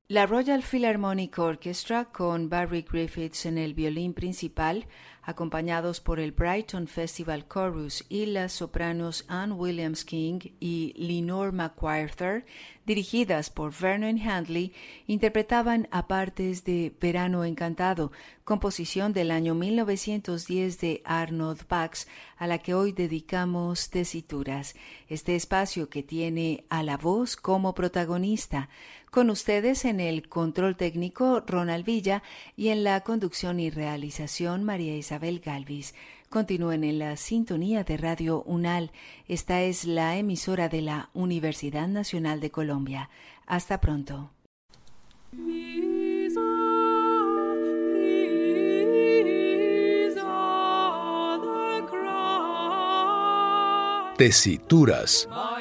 La Royal Philharmonic Orchestra, con Barry Griffiths en el violín principal, acompañados por el Brighton Festival Chorus y las sopranos Anne Williams King y Lenore McWhirter, dirigidas por Vernon Handley, interpretaban a partes de Verano Encantado, composición del año 1910 de Arnold Bax, a la que hoy dedicamos Tesituras, este espacio que tiene a la voz como protagonista. Con ustedes en el control técnico Ronald Villa y en la conducción y realización María Isabel Galvis. Continúen en la sintonía de Radio UNAL. Esta es la emisora de la Universidad Nacional de Colombia. Hasta pronto. Tesituras.